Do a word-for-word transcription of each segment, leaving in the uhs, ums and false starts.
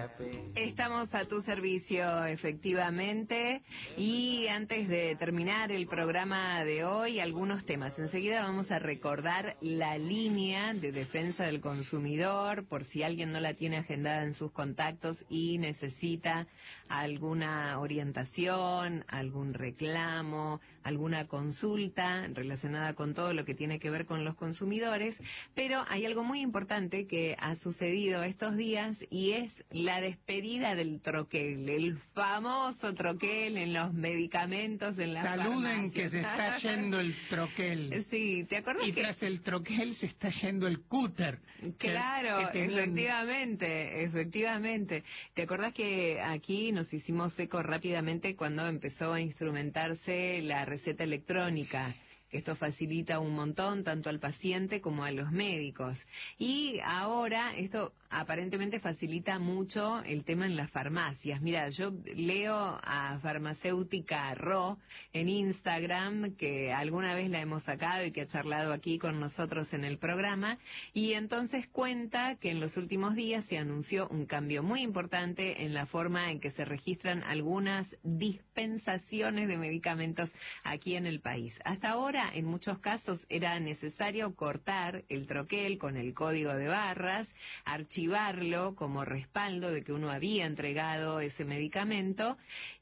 Estamos a tu servicio, efectivamente, y antes de terminar el programa de hoy, algunos temas. Enseguida vamos a recordar la línea de defensa del consumidor, por si alguien no la tiene agendada en sus contactos y necesita alguna orientación, algún reclamo, alguna consulta relacionada con todo lo que tiene que ver con los consumidores. Pero hay algo muy importante que ha sucedido estos días y es la despedida del troquel, el famoso troquel en los medicamentos, en las Saluden farmacias. que se está yendo el troquel. Sí, ¿te acuerdas? Y que... tras el troquel se está yendo el cúter. Claro, que, que tenían... efectivamente, efectivamente. ¿Te acordás que aquí nos hicimos eco rápidamente cuando empezó a instrumentarse la receta electrónica? Esto facilita un montón tanto al paciente como a los médicos. Y ahora esto aparentemente facilita mucho el tema en las farmacias. Mira, yo leo a Farmacéutica Ro en Instagram, que alguna vez la hemos sacado y que ha charlado aquí con nosotros en el programa, y entonces cuenta que en los últimos días se anunció un cambio muy importante en la forma en que se registran algunas dispensaciones de medicamentos aquí en el país. Hasta ahora, en muchos casos era necesario cortar el troquel con el código de barras, archivarlo como respaldo de que uno había entregado ese medicamento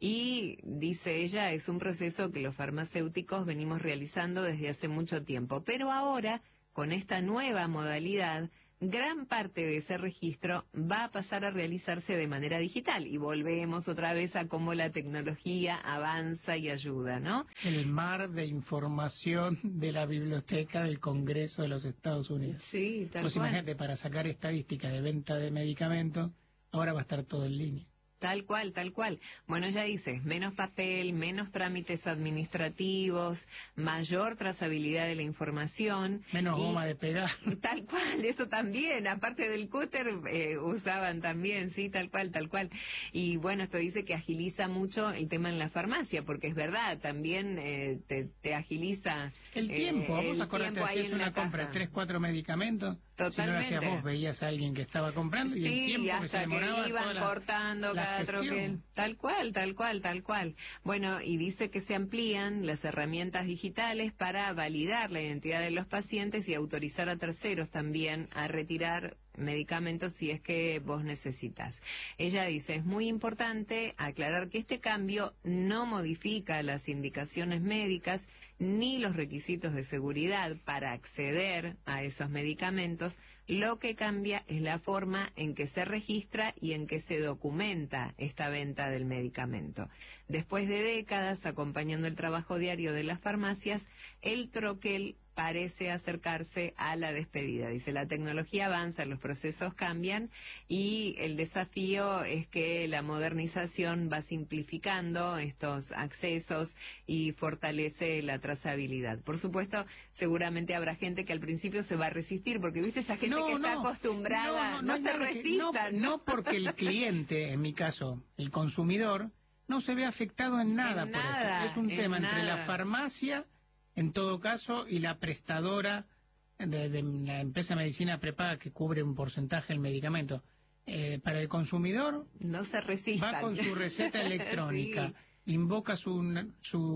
y, dice ella, es un proceso que los farmacéuticos venimos realizando desde hace mucho tiempo. Pero ahora, con esta nueva modalidad, gran parte de ese registro va a pasar a realizarse de manera digital y volvemos otra vez a cómo la tecnología avanza y ayuda, ¿no? El mar de información de la biblioteca del Congreso de los Estados Unidos. Sí, tal pues cual. Imagínate, para sacar estadística de venta de medicamentos, ahora va a estar todo en línea. Tal cual, tal cual. Bueno, ella dice, menos papel, menos trámites administrativos, mayor trazabilidad de la información. Menos y, goma de pegar. Tal cual, eso también, aparte del cúter, eh, usaban también, sí, tal cual, tal cual. Y bueno, esto dice que agiliza mucho el tema en la farmacia, porque es verdad, también eh, te, te agiliza el tiempo. Eh, vos acordate, hacías una compra de tres, cuatro medicamentos. Totalmente. Si no lo hacías vos, veías a alguien que estaba comprando y sí, el tiempo hasta que se demoraba que iban toda la, cortando la cada troquel. Tal cual, tal cual, tal cual. Bueno, y dice que se amplían las herramientas digitales para validar la identidad de los pacientes y autorizar a terceros también a retirar medicamentos si es que vos necesitas. Ella dice, es muy importante aclarar que este cambio no modifica las indicaciones médicas ni los requisitos de seguridad para acceder a esos medicamentos. Lo que cambia es la forma en que se registra y en que se documenta esta venta del medicamento. Después de décadas acompañando el trabajo diario de las farmacias, el troquel parece acercarse a la despedida. Dice, la tecnología avanza, los procesos cambian y el desafío es que la modernización va simplificando estos accesos y fortalece la trazabilidad. Por supuesto, seguramente habrá gente que al principio se va a resistir, porque viste esa gente no, que está no, acostumbrada, no, no, no, no se resistan. No, no porque el cliente, en mi caso, el consumidor, no se ve afectado en nada en por nada, esto. Es un tema nada. entre la farmacia, en todo caso, y la prestadora de, de la empresa de medicina prepaga que cubre un porcentaje del medicamento. Eh, para el consumidor, no se resistan. Va con su receta electrónica, sí. Invoca su,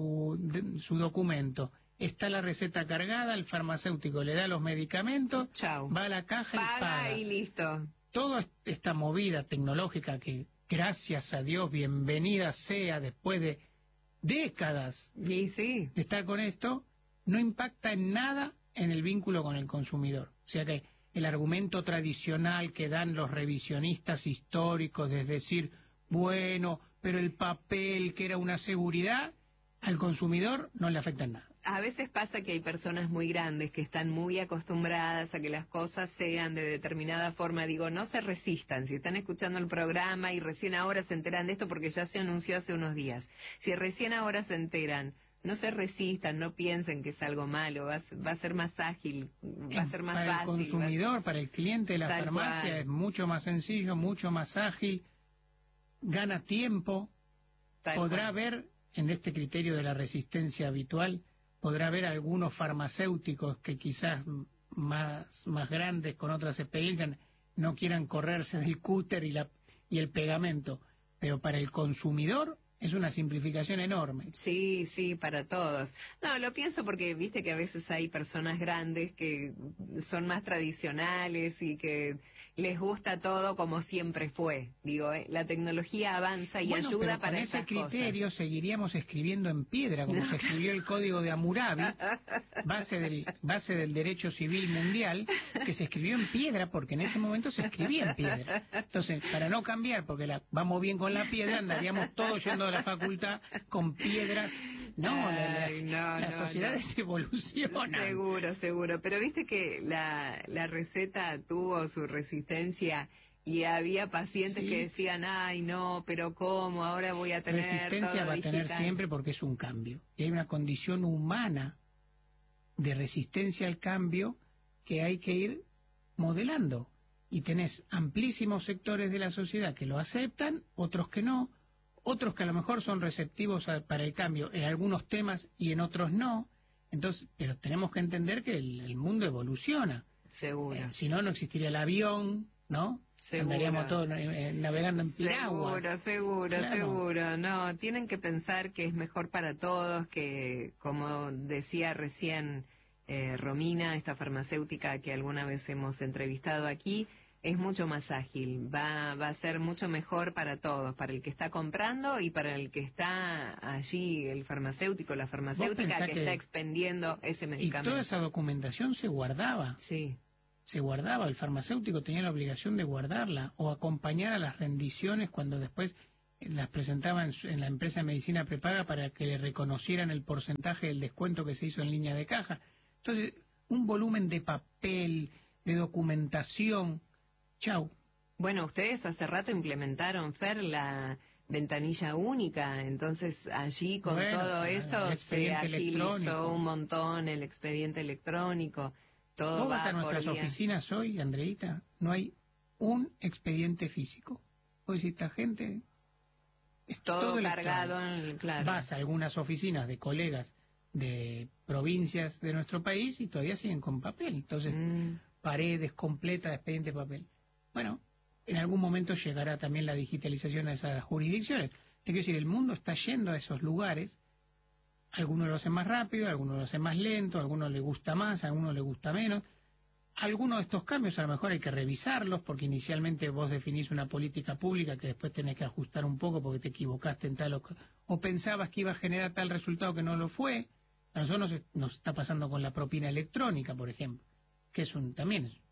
su, su documento. Está la receta cargada, el farmacéutico le da los medicamentos, Chau. Va a la caja paga y paga. y listo. Toda esta movida tecnológica que, gracias a Dios, bienvenida sea después de décadas y sí. de estar con esto, no impacta en nada en el vínculo con el consumidor. O sea que el argumento tradicional que dan los revisionistas históricos, es decir, bueno, pero el papel que era una seguridad, al consumidor no le afecta en nada. A veces pasa que hay personas muy grandes que están muy acostumbradas a que las cosas sean de determinada forma. Digo, no se resistan. Si están escuchando el programa y recién ahora se enteran de esto porque ya se anunció hace unos días. Si recién ahora se enteran, no se resistan, no piensen que es algo malo. Va, va a ser más ágil, va a ser más para fácil. Para el consumidor, va... para el cliente de la Tal farmacia cual. Es mucho más sencillo, mucho más ágil, gana tiempo, Tal podrá cual. ver en este criterio de la resistencia habitual, podrá haber algunos farmacéuticos que quizás más, más grandes, con otras experiencias, no quieran correrse del cúter y la, y el pegamento, pero para el consumidor es una simplificación enorme. Sí, sí, para todos. No, lo pienso porque viste que a veces hay personas grandes que son más tradicionales y que les gusta todo como siempre fue. Digo, eh, la tecnología avanza y bueno, ayuda pero para con ese esas criterio cosas. Seguiríamos escribiendo en piedra, como se escribió el Código de Hammurabi, base del, base del derecho civil mundial, que se escribió en piedra porque en ese momento se escribía en piedra. Entonces, para no cambiar, porque la, vamos bien con la piedra, andaríamos todos yendo a la facultad con piedras. No, Ay, la, la, no, las no, sociedades no. evolucionan. Seguro, seguro. Pero viste que la, la receta tuvo su resistencia y había pacientes Sí. que decían, ay, no, pero ¿cómo? Ahora voy a tener Resistencia todo va a tener digital. siempre porque es un cambio. Y hay una condición humana de resistencia al cambio que hay que ir modelando. Y tenés amplísimos sectores de la sociedad que lo aceptan, otros que no, otros que a lo mejor son receptivos a, para el cambio en algunos temas y en otros no. Entonces, pero tenemos que entender que el, el mundo evoluciona. Seguro. Eh, si no, no existiría el avión, ¿no? Seguro. Andaríamos todos eh, navegando en piraguas. Seguro, seguro, Claro. seguro. No, tienen que pensar que es mejor para todos, que como decía recién eh, Romina, esta farmacéutica que alguna vez hemos entrevistado aquí, es mucho más ágil, va, va a ser mucho mejor para todos, para el que está comprando y para el que está allí, el farmacéutico, la farmacéutica que, que está expendiendo ese medicamento. Y toda esa documentación se guardaba. Sí. Se guardaba, el farmacéutico tenía la obligación de guardarla o acompañar a las rendiciones cuando después las presentaba en, su, en la empresa de medicina prepaga para que le reconocieran el porcentaje del descuento que se hizo en línea de caja. Entonces, un volumen de papel, de documentación, chau. Bueno, ustedes hace rato implementaron, Fer, la ventanilla única, entonces allí con bueno, todo eso se agilizó un montón el expediente electrónico. Todo Vos vas va a nuestras por oficinas hoy, Andreita, no hay un expediente físico. Hoy si esta gente es todo, todo cargado, en, claro. Vas a algunas oficinas de colegas de provincias de nuestro país y todavía siguen con papel. Entonces, mm. paredes completas de expediente de papel. Bueno, en algún momento llegará también la digitalización a esas jurisdicciones. Te quiero decir, el mundo está yendo a esos lugares. Algunos lo hacen más rápido, algunos lo hacen más lento, a algunos les gusta más, a algunos les gusta menos. Algunos de estos cambios a lo mejor hay que revisarlos porque inicialmente vos definís una política pública que después tenés que ajustar un poco porque te equivocaste en tal o, o pensabas que iba a generar tal resultado que no lo fue. A nosotros nos, nos está pasando con la propina electrónica, por ejemplo, que es un también es,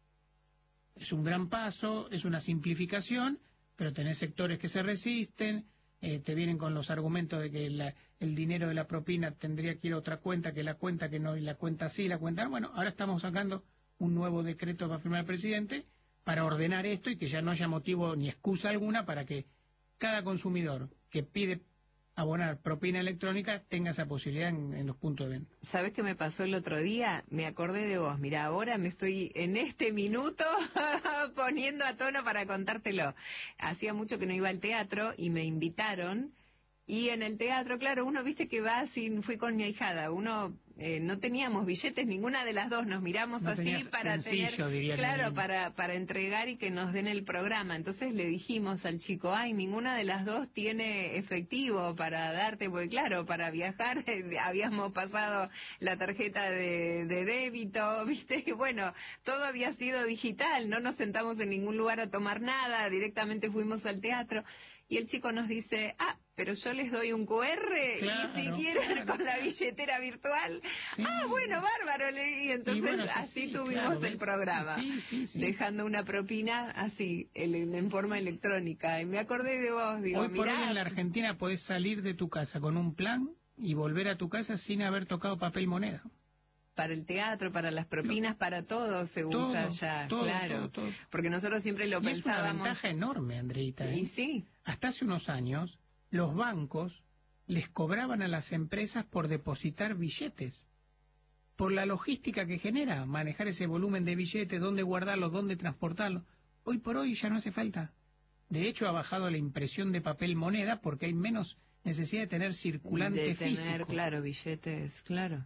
es un gran paso, es una simplificación, pero tenés sectores que se resisten. Eh, te vienen con los argumentos de que la, el dinero de la propina tendría que ir a otra cuenta, que la cuenta que no, y la cuenta sí, la cuenta no. Bueno, ahora estamos sacando un nuevo decreto para firmar el presidente para ordenar esto y que ya no haya motivo ni excusa alguna para que cada consumidor que pide abonar propina electrónica tenga esa posibilidad en, en los puntos de venta. ¿Sabes qué me pasó el otro día? Me acordé de vos. Mira, ahora me estoy en este minuto poniendo a tono para contártelo. Hacía mucho que no iba al teatro y me invitaron. Y en el teatro, claro, uno viste que va sin, fui con mi ahijada, uno eh, no teníamos billetes, ninguna de las dos, nos miramos no así para sencillo, tener, claro, para, para entregar y que nos den el programa. Entonces le dijimos al chico, ay, ninguna de las dos tiene efectivo para darte, porque claro, para viajar eh, habíamos pasado la tarjeta de, de débito, viste, y bueno, todo había sido digital, no nos sentamos en ningún lugar a tomar nada, directamente fuimos al teatro. Y el chico nos dice, ah, pero yo les doy un cu erre claro, y si quieren claro, con la claro. billetera virtual. Sí. Ah, bueno, bárbaro. Y entonces y bueno, sí, así sí, tuvimos claro, el programa, sí, sí, sí. dejando una propina así, el, el, en forma electrónica. Y me acordé de vos, digo, hoy por mirá, hoy en la Argentina podés salir de tu casa con un plan y volver a tu casa sin haber tocado papel moneda. Para el teatro, para las propinas, para todo se todo, usa ya, todo, claro. Todo, todo. Porque nosotros siempre lo y pensábamos. Es una ventaja enorme, Andreita. ¿eh? Y sí. Hasta hace unos años, los bancos les cobraban a las empresas por depositar billetes. Por la logística que genera manejar ese volumen de billetes, dónde guardarlos, dónde transportarlos. Hoy por hoy ya no hace falta. De hecho, ha bajado la impresión de papel moneda porque hay menos necesidad de tener circulante de tener, físico. claro, billetes, claro.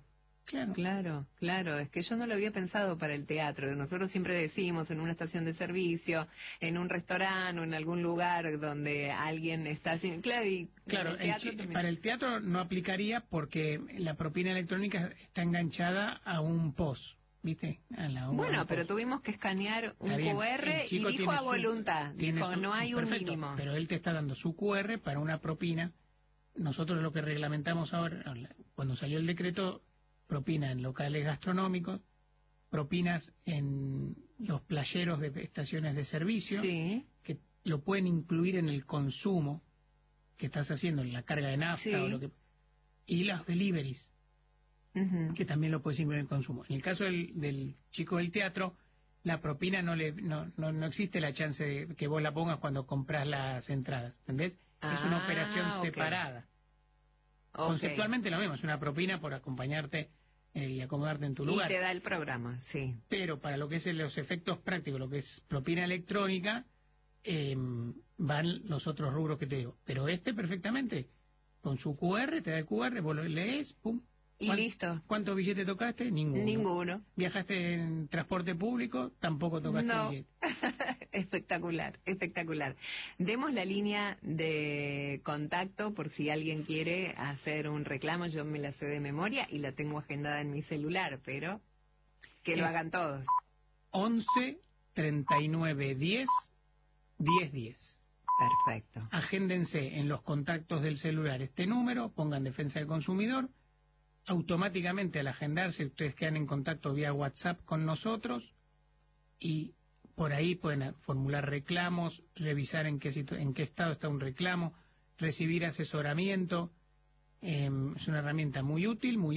Claro. Claro, claro, es que yo no lo había pensado para el teatro. Nosotros siempre decimos en una estación de servicio, en un restaurante o en algún lugar donde alguien está haciendo... Claro, y Claro, el teatro el, también. para el teatro no aplicaría porque la propina electrónica está enganchada a un P O S, ¿viste? A la, a un Bueno, pero P O S. tuvimos que escanear un Está bien, Q R el chico y dijo tiene a su- voluntad, tiene dijo su- no hay perfecto, un mínimo. pero él te está dando su Q R para una propina. Nosotros lo que reglamentamos ahora, cuando salió el decreto, propina en locales gastronómicos, propinas en los playeros de estaciones de servicio, Sí, que lo pueden incluir en el consumo que estás haciendo, en la carga de nafta sí. o lo que... Y los deliveries, Ujú. que también lo puedes incluir en el consumo. En el caso del, del chico del teatro, la propina no le no, no, no existe la chance de que vos la pongas cuando compras las entradas, ¿entendés? Es una Ah, operación ok. separada. Ok. Conceptualmente lo mismo, es una propina por acompañarte eh, y acomodarte en tu Y lugar. te da el programa, sí. Pero para lo que es los efectos prácticos, lo que es propina electrónica, eh, van los otros rubros que te digo. Pero este perfectamente, con su Q R, te da el Q R, vos lo lees, pum. Y ¿Cuán- listo. ¿Cuántos billetes tocaste? Ninguno. Ninguno. ¿Viajaste en transporte público? Tampoco tocaste No. billete. Espectacular, espectacular. Demos la línea de contacto por si alguien quiere hacer un reclamo. Yo me la sé de memoria y la tengo agendada en mi celular, pero que lo Es hagan todos. once, treinta y nueve, diez, diez, diez. Perfecto. Agéndense en los contactos del celular este número, pongan Defensa del Consumidor. Automáticamente al agendarse ustedes quedan en contacto vía WhatsApp con nosotros y por ahí pueden formular reclamos, revisar en qué, situ- en qué estado está un reclamo, recibir asesoramiento. Eh, es una herramienta muy útil, muy